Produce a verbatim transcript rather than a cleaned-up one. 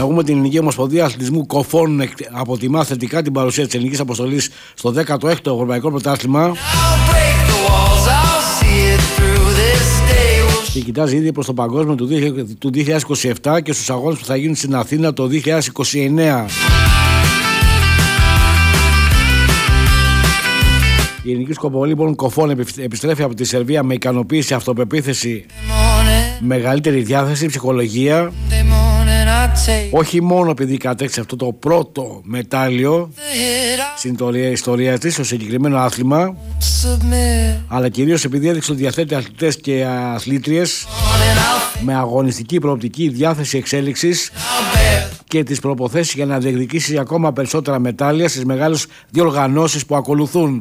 Να πούμε την Ελληνική Ομοσπονδία Αθλητισμού Κοφών αποτιμά θετικά την παρουσία της ελληνικής αποστολής στο δέκατο έκτο Ευρωπαϊκό Πρωτάθλημα και κοιτάζει ήδη προς το παγκόσμιο του δύο χιλιάδες είκοσι επτά και στους αγώνες που θα γίνουν στην Αθήνα το δύο χιλιάδες είκοσι εννέα. Η ελληνική σκοποβολή λοιπόν Κοφών επιστρέφει από τη Σερβία με ικανοποίηση, αυτοπεποίθηση, μεγαλύτερη διάθεση, ψυχολογία. Όχι μόνο επειδή κατέκτησε αυτό το πρώτο μετάλλιο στην ιστορία της στο συγκεκριμένο άθλημα, αλλά κυρίως επειδή έδειξε ότι διαθέτει αθλητές και αθλήτριες με αγωνιστική προοπτική, διάθεση εξέλιξης και τις προποθέσεις για να διεκδικήσει ακόμα περισσότερα μετάλλια στις μεγάλες διοργανώσεις που ακολουθούν.